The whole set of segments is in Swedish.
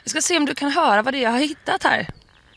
Jag ska se om du kan höra vad det är jag har hittat här.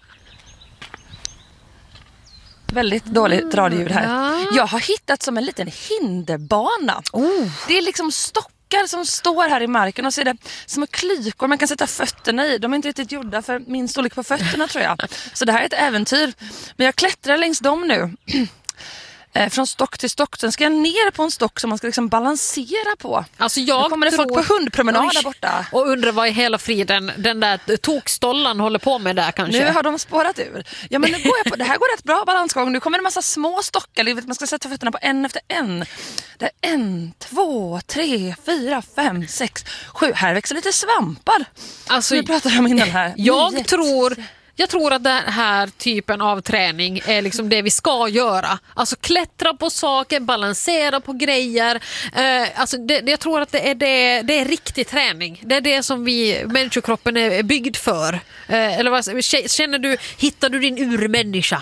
Väldigt dåligt radioljud här. Ja. Jag har hittat som en liten hinderbana. Det är liksom stockar som står här i marken och så är det som klykor man kan sätta fötterna i. De är inte riktigt gjorda för min storlek på fötterna tror jag. Så det här är ett äventyr. Men jag klättrar längs dem nu. Från stock till stock. Sen ska jag ner på en stock som man ska liksom balansera på. Alltså nu kommer det folk på hundpromenad där borta. Och undrar vad i hela friden den där tokstollan håller på med där kanske. Nu har de spårat ur. Ja, men nu går jag på, det här går rätt bra balansgång. Nu kommer en massa små stockar. Man ska sätta fötterna på en efter en. Det är 1, 2, 3, 4, 5, 6, 7. Här växer lite svampar. Alltså, vi pratade om innan här. Jag tror att den här typen av träning är liksom det vi ska göra. Alltså klättra på saker, balansera på grejer. Alltså jag tror att det är riktig träning. Det är det som människokroppen är byggd för. Eller vad känner du, hittar du din urmänniska?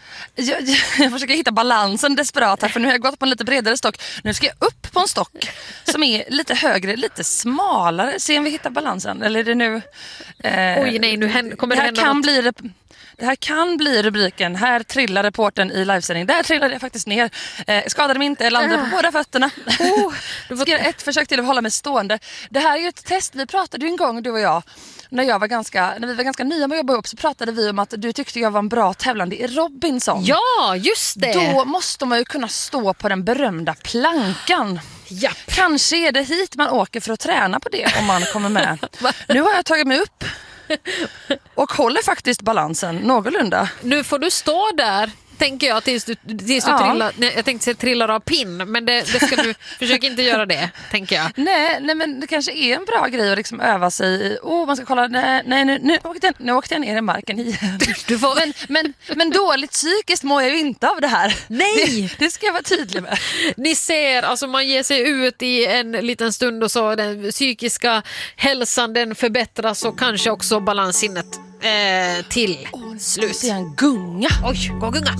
Jag försöker hitta balansen desperat här, för nu har jag gått på en lite bredare stock. Nu ska jag upp på en stock som är lite högre, lite smalare. Se om vi hittar balansen. Eller är det nu... Oj, nej, nu kommer det hända något. Det här kan bli rubriken. Här trillar reporten i livesändning. Där trillade jag faktiskt ner. Skadade mig inte, jag landade på båda fötterna. Du ska göra ett försök till att hålla mig stående. Det här är ju ett test. Vi pratade ju en gång, du och jag. När vi var ganska nya med att jobba upp, så pratade vi om att du tyckte jag var en bra tävlande i Robinson. Ja, just det. Då måste man ju kunna stå på den berömda plankan. Japp. Kanske är det hit man åker för att träna på det om man kommer med. Nu har jag tagit mig upp och håller faktiskt balansen någorlunda. Nu får du stå där, tänker jag, tills du trillar. Nej, jag tänkte säga trillar av pinn, men det ska du försöka inte göra det, tänker jag. Nej, men det kanske är en bra grej att liksom öva sig i. Man ska kolla, nu åkte jag ner i marken igen. Men dåligt psykiskt mår jag ju inte av det här. Nej! Det ska jag vara tydlig med. Ni ser, alltså man ger sig ut i en liten stund och så den psykiska hälsan den förbättras och kanske också balanssinnet till slut. Det är en gunga. Oj, gå gunga.